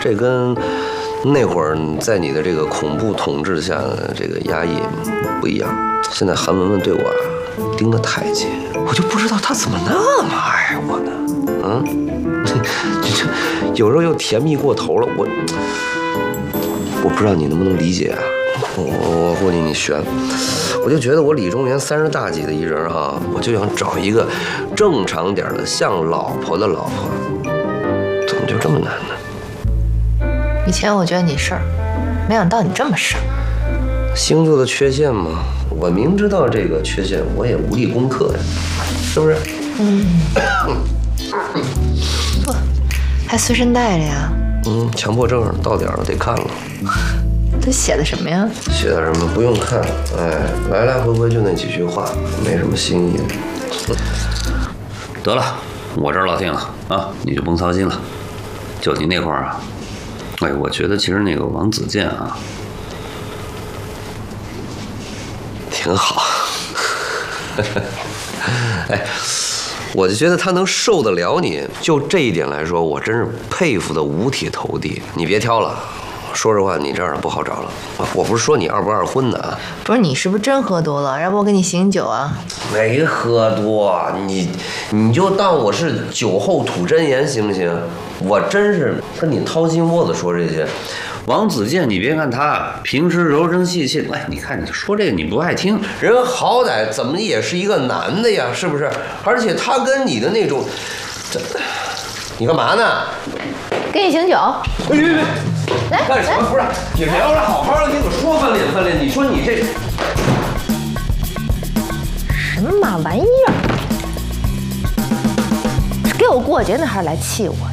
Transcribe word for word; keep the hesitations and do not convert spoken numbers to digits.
这跟那会儿在你的这个恐怖统治下这个压抑不一样。现在韩文文对我啊盯得太紧，我就不知道他怎么那么爱我呢？嗯，这这有时候又甜蜜过头了，我我不知道你能不能理解啊？我我估计你悬。我就觉得我李中原三十大几的一人啊，我就想找一个正常点的像老婆的老婆，怎么就这么难呢？ 以前我觉得你事儿，没想到你这么事儿。 星座的缺陷嘛，我明知道这个缺陷，我也无力攻克呀，是不是？ 嗯。不，还随身带着呀？ 嗯，强迫症到点了得看了。 这写的什么呀？ 写的什么不用看，哎，来来回回就那几句话，没什么新意。 得了，我这儿落定了啊，你就甭操心了。就你那块儿啊，哎，我觉得其实那个王子健啊， 挺好。哎，我就觉得他能受得了你，就这一点来说，我真是佩服的五体投地。你别挑了。说实话，你这样的不好找了。我不是说你二不二婚的啊， 不是你是不是真喝多了？要不我给你醒酒啊？ 没喝多，你你就当我是酒后吐真言行不行？我真是跟你掏心窝子说这些。 王子健，你别看他平时柔声细气，哎，你看你说这个你不爱听， 人好歹怎么也是一个男的呀，是不是？而且他跟你的那种，这，你干嘛呢？ 给你醒酒。 别别别！ 来， 干什么？不是，你聊着好好的，你可说翻脸翻脸。你说你这什么玩意儿？是给我过节呢，还是来气我？